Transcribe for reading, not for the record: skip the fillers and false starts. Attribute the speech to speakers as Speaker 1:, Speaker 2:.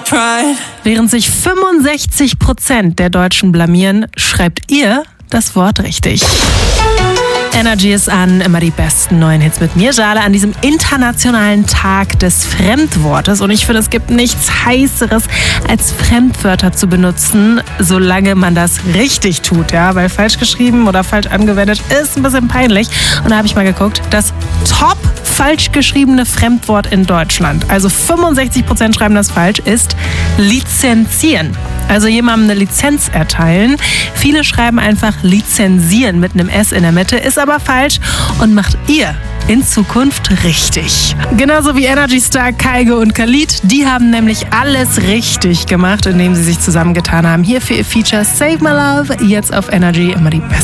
Speaker 1: Während sich 65% der Deutschen blamieren, schreibt ihr das Wort richtig. Energy ist an, immer die besten neuen Hits mit mir, Jale, an diesem internationalen Tag des Fremdwortes. Und ich finde, es gibt nichts Heißeres, als Fremdwörter zu benutzen, solange man das richtig tut. Ja, weil falsch geschrieben oder falsch angewendet ist ein bisschen peinlich. Und da habe ich mal geguckt, das top falsch geschriebene Fremdwort in Deutschland, also 65% schreiben das falsch, ist lizenzieren. Also jemandem eine Lizenz erteilen. Viele schreiben einfach lizenzieren mit einem S in der Mitte, ist aber falsch und macht ihr in Zukunft richtig. Genauso wie Energy Star, Kygo und Khalid. Die haben nämlich alles richtig gemacht, indem sie sich zusammengetan haben. Hier für ihr Feature Save My Love, jetzt auf Energy, immer die besten.